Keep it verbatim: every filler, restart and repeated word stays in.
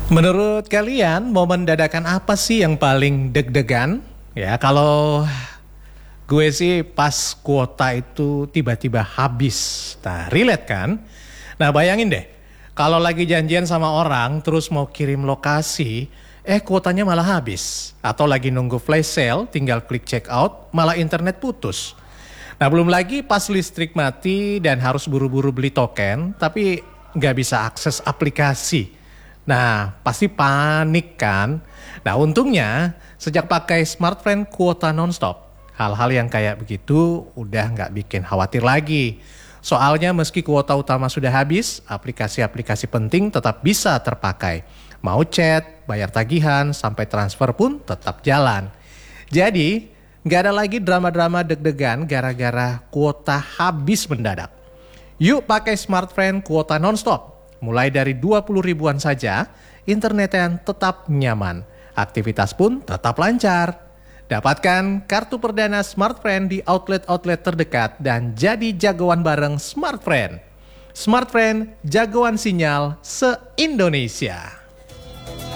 Menurut kalian, momen dadakan apa sih yang paling deg-degan? Ya, kalau gue sih pas kuota itu tiba-tiba habis. Nah, relate kan? Nah, bayangin deh, kalau lagi janjian sama orang terus mau kirim lokasi, eh kuotanya malah habis. Atau lagi nunggu flash sale, tinggal klik check out, malah internet putus. Nah, belum lagi pas listrik mati dan harus buru-buru beli token, tapi nggak bisa akses aplikasi. Nah, pasti panik kan? Nah, untungnya sejak pakai smartphone kuota nonstop, hal-hal yang kayak begitu udah nggak bikin khawatir lagi. Soalnya meski kuota utama sudah habis, aplikasi-aplikasi penting tetap bisa terpakai. Mau chat, bayar tagihan, sampai transfer pun tetap jalan. Jadi, nggak ada lagi drama-drama deg-degan gara-gara kuota habis mendadak. Yuk pakai smartphone kuota nonstop. Mulai dari dua puluh ribuan saja, internet yang tetap nyaman. Aktivitas pun tetap lancar. Dapatkan kartu perdana smartphone di outlet-outlet terdekat dan jadi jagoan bareng smartphone. Smartphone, jagoan sinyal se-Indonesia.